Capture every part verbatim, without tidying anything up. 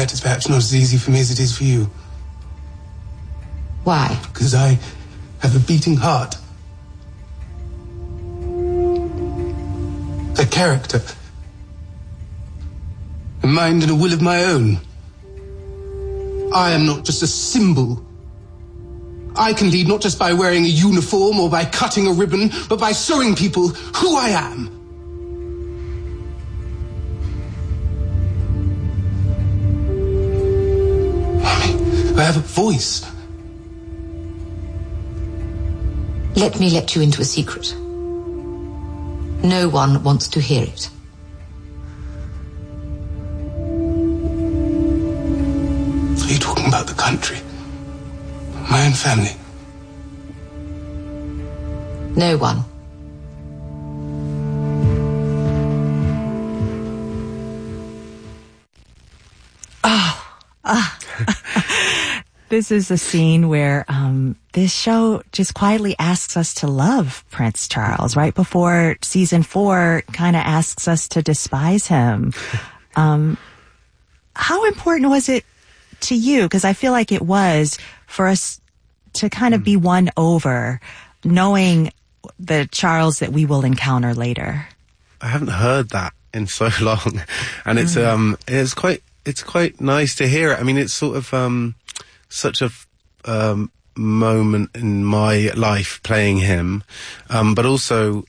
that is perhaps not as easy for me as it is for you. Why? Because I have a beating heart. A character. A mind and a will of my own. I am not just a symbol. I can lead not just by wearing a uniform or by cutting a ribbon, but by showing people who I am. I have a voice. Let me let you into a secret. No one wants to hear it. Are you talking about the country? My own family? No one. Oh, ah. This is a scene where um, this show just quietly asks us to love Prince Charles. Right before season four kind of asks us to despise him. Um, how important was it to you? Because I feel like it was for us to kind of mm. be won over, knowing the Charles that we will encounter later. I haven't heard that in so long, and it's mm. um, it's quite it's quite nice to hear it. I mean, it's sort of um. such a um, moment in my life playing him, um, but also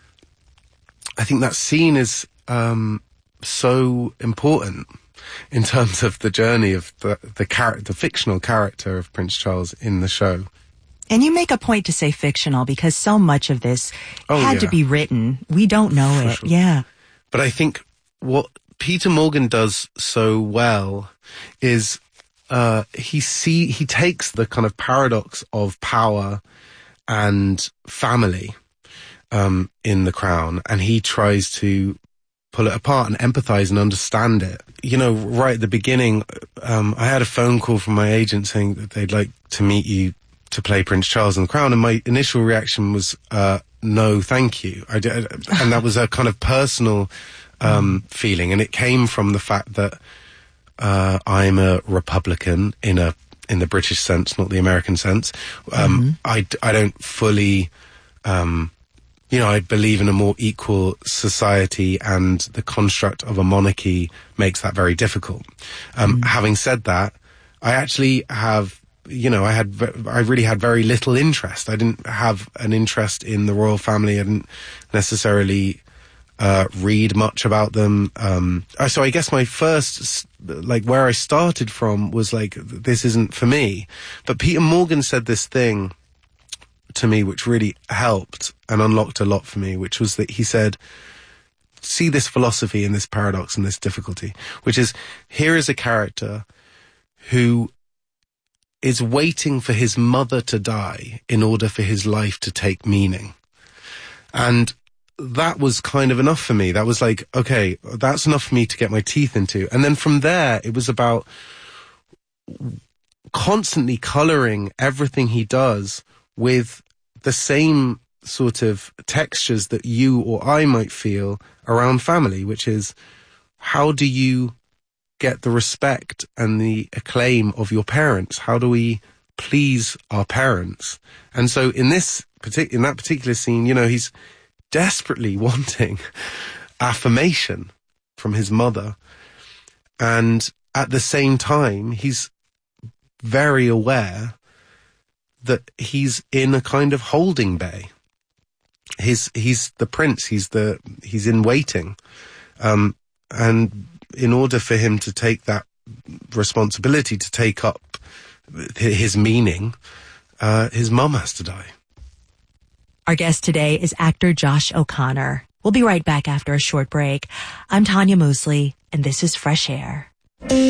I think that scene is um, so important in terms of the journey of the the, char- the fictional character of Prince Charles in the show. And you make a point to say fictional because so much of this oh, had yeah. to be written. We don't know For it. Sure. Yeah. But I think what Peter Morgan does so well is Uh, he see he takes the kind of paradox of power and family um, in The Crown, and he tries to pull it apart and empathize and understand it. You know, right at the beginning, um, I had a phone call from my agent saying that they'd like to meet you to play Prince Charles in The Crown, and my initial reaction was uh, no, thank you. I did, and that was a kind of personal um, feeling, and it came from the fact that Uh, I'm a Republican in a in the British sense, not the American sense. Um, mm-hmm. I, I don't fully, um, you know, I believe in a more equal society, and the construct of a monarchy makes that very difficult. Um, mm-hmm. Having said that, I actually have, you know, I had, I really had very little interest. I didn't have an interest in the royal family. I didn't necessarily Uh, read much about them. Um, so I guess my first, like, where I started from was like, this isn't for me. But Peter Morgan said this thing to me which really helped and unlocked a lot for me, which was that he said, see this philosophy and this paradox and this difficulty, which is, here is a character who is waiting for his mother to die in order for his life to take meaning. And that was kind of enough for me. That was like, okay, that's enough for me to get my teeth into. And then from there, it was about constantly colouring everything he does with the same sort of textures that you or I might feel around family, which is, how do you get the respect and the acclaim of your parents? How do we please our parents? And so in this partic- in that particular scene, you know, he's desperately wanting affirmation from his mother, and at the same time he's very aware that he's in a kind of holding bay. He's he's the prince, he's the he's in waiting, um, and in order for him to take that responsibility, to take up his meaning, uh, his mum has to die. Our guest today is actor Josh O'Connor. We'll be right back after a short break. I'm Tanya Mosley, and this is Fresh Air.